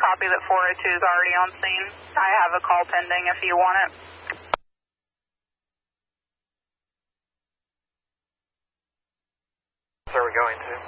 copy that 402 is already on scene. I have a call pending if you want it. Where are we going to?